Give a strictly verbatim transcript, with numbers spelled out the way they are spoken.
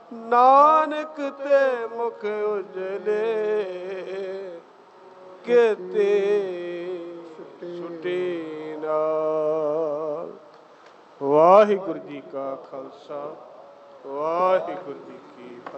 ਨਾਨਕ ਤੇ ਮੁਖ ਉਜਲੇ ਕਿਤੇ ਛੁਟੇ ਨਾਲ। ਵਾਹਿਗੁਰੂ ਜੀ ਕਾ ਖਾਲਸਾ, ਵਾਹਿਗੁਰੂ ਜੀ ਕੀ